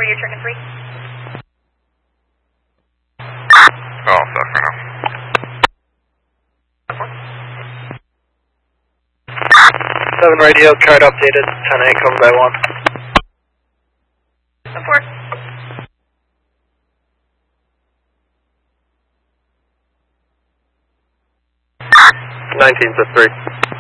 you're tracking 3. Oh, stuff for now. 7 radio, chart updated, 10A, covered by 1. 4. 19 to 3.